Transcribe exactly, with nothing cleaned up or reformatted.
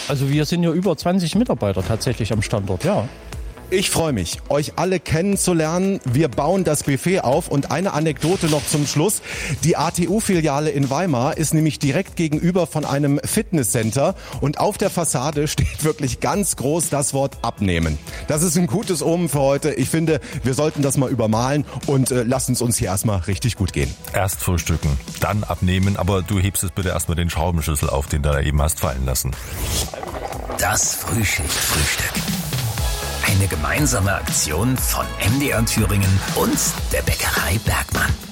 Also wir sind ja über zwanzig Mitarbeiter tatsächlich am Standort, ja. Ich freue mich, euch alle kennenzulernen. Wir bauen das Buffet auf und eine Anekdote noch zum Schluss. Die A T U-Filiale in Weimar ist nämlich direkt gegenüber von einem Fitnesscenter und auf der Fassade steht wirklich ganz groß das Wort abnehmen. Das ist ein gutes Omen für heute. Ich finde, wir sollten das mal übermalen und äh, lasst uns uns hier erstmal richtig gut gehen. Erst frühstücken, dann abnehmen, aber du hebst es bitte erstmal den Schraubenschlüssel auf, den du da eben hast fallen lassen. Das Frühschicht-Frühstück. Eine gemeinsame Aktion von M D R Thüringen und der Bäckerei Bergmann.